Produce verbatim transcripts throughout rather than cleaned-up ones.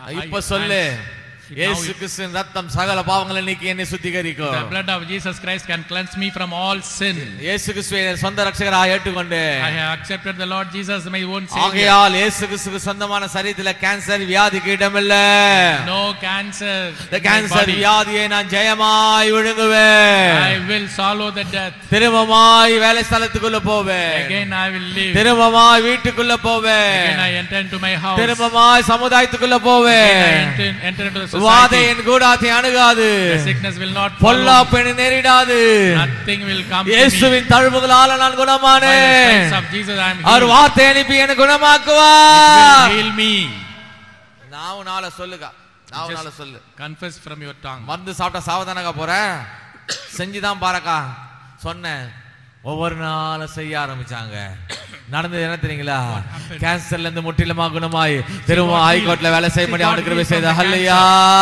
இப்ப சொல்லு, இயேசு கிறிஸ்துவின் ரத்தம் சகல பாவங்களை நீக்கி என்னை சுத்திகரிக்கும். The blood of Jesus Christ can cleanse me from all sin. இயேசு கிறிஸ்துவை சொந்த இரட்சகராக ஏற்றுக்கொண்டு I have accepted the Lord Jesus my own savior. ஆகையால் இயேசு கிறிஸ்துவுக்கு சொந்தமான சரீரத்திலே கேன்சர் வியாதிக்கு இடமில்ல. No cancer. The cancer வியாதியை நான் ஜெயமாய் விழுங்குவேன். I will swallow the death. திரும்பமாய் வேலை ஸ்தலத்துக்குள்ள போவேன். Again I will live. திரும்பமாய் வீட்டுக்குள்ள போவேன். Again I enter into my house. திரும்பமாய் சமுதாயத்துக்குள்ள போவேன். Enter, enter into the society. வாதை என் கூடாரத்தை அணுகாது. The sickness will not follow. பொல்லாப்பு என்னை நேரிடாது. Nothing will come to me. இயேசுவின் தழும்புகளால் நான் குணமானேன். By the stripes of Jesus I am healed. அவர் வார்த்தை அனுப்பி என்னை குணமாக்குவார். He will heal me. நாவுனால சொல்லுங்க, நாவுனால சொல்லு. Confess from your tongue. மருந்து சாப்பிட்டா சாவதானக்கா போறேன், செஞ்சுதான் பாருக்கா சொன்னேன். ஒவ்வொரு நாளும் செய்ய ஆரம்பிச்சாங்க. நடந்தது என்ன தெரியுங்களா? கேன்சர்ல இருந்து முற்றிலுமா குணமாய் திரும்ப ஹைகோர்ட்ல வேலை செய்ய முடியும் அவனுக்கு கிருபை செய்த. ஹல்லேலூயா.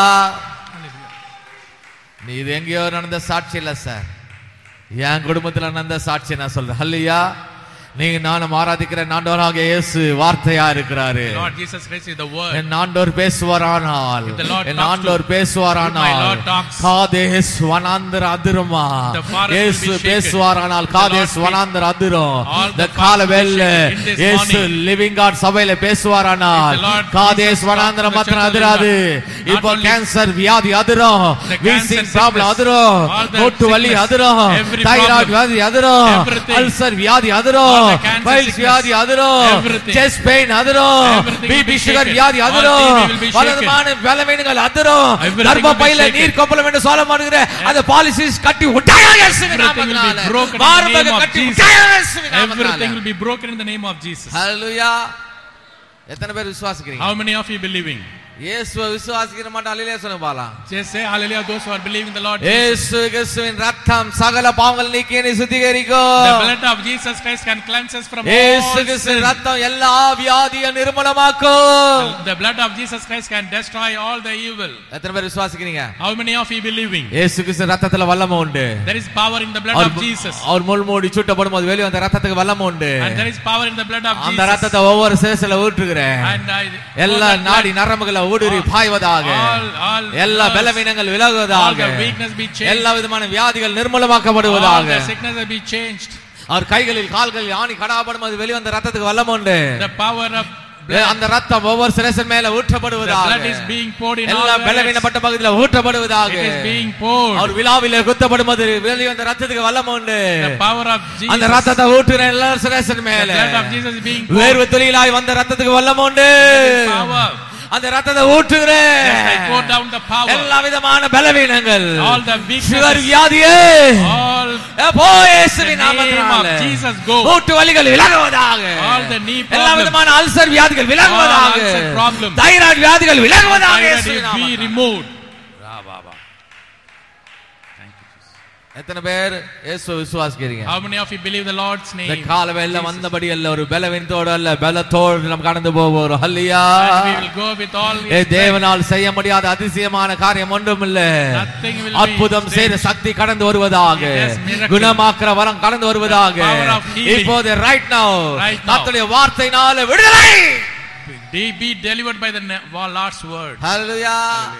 நீ இது எங்கேயோ நடந்த சாட்சி இல்ல சார், என் குடும்பத்துல நடந்த சாட்சி நான் சொல்றேன். ஹல்லேலூயா. நீங்க நானும் ஆராதிக்கிற ஆண்டவராகிய இயேசு வார்த்தையா இருக்கிறாரு. Lord Jesus Christ is the word. என் ஆண்டவர் பேசுவாரானால், என் ஆண்டவர் பேசுவாரானால் காதேஸ் வனாந்தர அதிருமா. இயேசு பேசுவாரானால் காதேஸ் வனாந்தர அதிரும். இந்த காலவேளை இயேசு லிவிங் காட் சபையில பேசுவாரானால் காதேஸ் வனாந்தரம் மாத்திரம் அதிராது. இப்போ கேன்சர் வியாதி அதிரும், வீசிங் ப்ராப்ளம் அதிரும், மூட்டு வலி அதிரும், தைராய்டு வியாதி அதிரும், அல்சர் வியாதி அதிரும், பைல்ஸ் வியாதி அதிரும், செஸ்ட் பெயின் அதிரும், பிபி சுகர் வியாதி அதிரும், பலவிதமான பலவீனங்கள் அதிரும். கர்ப்பப்பையில நீர் கொப்பளம் என்று சொல்ல மாட்டேங்கிற அந்த பாலிசிஸ் கட்டி உடையாக இயேசுவின் நாமத்தினால மார்பக கட்டி உடையாக இயேசுவின் நாமத்தினால. Everything will be broken in the name of Jesus. ஹalleluya. எத்தனை பேர் விசுவாசிக்கிறீங்க? How many of you believing? இயேசுவை விசுவாசிக்கிற மட்டும் ஹalleluya சொல்லுங்க பாலாம். Just say hallelujah those who are believing the Lord. இயேசு கிறிஸ்துவின் இரத்தம் சகல பாவங்களை நீக்கி என்னை சுத்திகரிக்கும். The blood of Jesus Christ can cleanse us from all இயேசு கிறிஸ்துவின் இரத்தம் எல்லா வியாதியை நிர்மூலமாக்கும். The blood of Jesus Christ can destroy all the evil. எத்தனை பேர் விசுவாசிக்கிறீங்க? How many of you believing? இயேசு கிறிஸ்துவின் இரத்தத்துல வல்லமை உண்டு. There is power in the blood of Jesus. அவர் முள்மூடி சுட்டப்படும்போது வெளிய வந்த இரத்தத்துக்கு வல்லமை உண்டு. And there is power in the blood of Jesus. அந்த இரத்தத்தை ஒவ்வொரு சேசல ஊற்றுகிறேன். And I எல்லா நாடி நரம்புகளை ஊடுருவி பாய்வதாக, எல்லா பலவீனங்கள் விலகுவதாக, எல்லா விதமான வியாதிகள் நிர்மூலமாக்கப்படுவதாக. அவர் கைகளில் கால்களில் ஆணி கடாபடும்போது வெளிவந்த ரத்தத்துக்கு வல்லமை உண்டு. அந்த ரத்தம் ஒவ்வொரு சிரசின் மேல ஊற்றப்படுவதாக, எல்லா பலவீனப்பட்ட பகுதியில் ஊற்றப்படுவதாக. அவர் விழாவிலே குத்தப்படும்போது வெளிவந்த ரத்தத்துக்கு வல்லமை உண்டு. அந்த ரத்தத்தை ஊற்றுற எல்லா சிரசின் மேல வேர்வை துளியிலாய் வந்த ரத்தத்துக்கு வல்லமை உண்டு. அந்த ரத்தத்தை ஊற்றுகிறேன். எல்லா விதமான பலவீனங்கள், சுகர் வியாதியே இயேசுவின் நாமத்தினால மூட்டு வலிகள் விலகுவதாக, எல்லா விதமான அல்சர் வியாதிகள் விலகுவதாக, தைராய்டு வியாதிகள் விலகுவதாக இயேசுவின் நாமத்தினால. எத்தனை பேர் இயேசுவை விசுவாசிக்கிறீங்க? How many of you believe the Lord's name? இந்த காலவேளை வந்தபடி அல்ல, ஒரு பலவீனத்தோடு அல்ல, பலத்தோடு நாம் கடந்து போவோம். ஹல்லேலூயா. We will go with all ஏ தேவனால் செய்ய முடியாத அதிசயமான காரியம் ஒன்றும் இல்லை. அற்புதம் செய்த சக்தி கடந்து வருவதாக, குணமாக்குற வரம் கடந்து வருவதாக. இப்போது ரைட் நவ கர்த்தருடைய வார்த்தையினால விடுதலை. Be delivered by the Lord's word. ஹல்லேலூயா.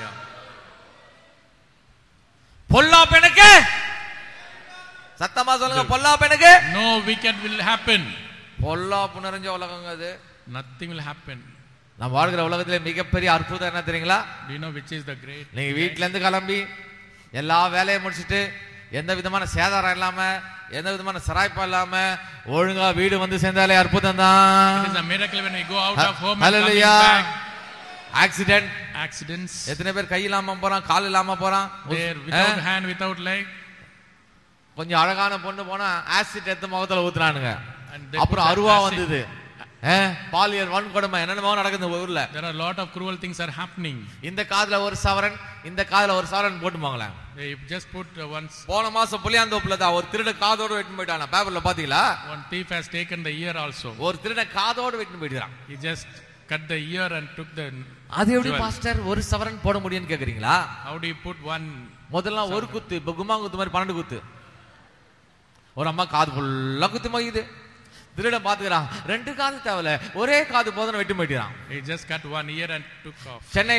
பொல்லாப்பு எனக்கு, சத்தமா சொல்லுங்க, பொல்லாப்பு எனக்கு. No wicked will happen. பொல்லாப்பு நிறைஞ்ச உலகங்க அது. Nothing will happen. நான் வாழ்கிற உலகத்திலே மிகப்பெரிய அற்புதம் என்ன தெரியுங்களா? Do you know which is the great? நீங்க வீட்ல இருந்து கிளம்பி எல்லா வேலையை முடிச்சிட்டு எந்த விதமான சேதாரம் இல்லாம, எந்த விதமான சராய்ப்பா இல்லாம ஒழுங்கா வீடு வந்து சேர்ந்தாலே அற்புதம் தான். It is a miracle when we go out of home and come back. Accident, accidents. எத்தனை பேர் கை இல்லாம போறான், கால் இல்லாம போறான், without hand, without leg. கொஞ்சம் அழகான பொண்ணு போனா ஆசிட் எடுத்து முகத்துல ஊத்துறானுங்க. அப்புறம் அருவா வந்தது, பாலியல் வன்கொடுமை என்னென்னமோ நடக்குது ஊர்ல. There are a lot of cruel things are happening. இந்த காதுல ஒரு சவரன், இந்த காதுல ஒரு சவரன் போட்டு போங்களேன். They just put once. போன மாசம் புளியாந்தோப்புல தான் ஒரு திருட காதோட வெட்டிட்டு போயிட்டானா, பேப்பர்ல பாத்தீங்களா? One thief has taken the ear also. ஒரு திருட காதோட வெட்டிட்டு போயிட்டான். He just cut the ear and took the. அது எப்படி பாஸ்டர் ஒரு சவரன் போட முடியும்னு கேக்குறீங்களா? How do you put one? முதல்ல ஒரு குத்து, இப்ப கும்மாங்குத்து மாதிரி பன்னெண்டு குத்து. ஒரு அம்மா காது ஃபுல்லா குத்து மகிது. திருடன் பாத்துக்கிறான், ரெண்டு காது தேவையில்ல, ஒரே காது போதும் வெட்டி போயிட்டான். He just cut one ear and took off. Chennai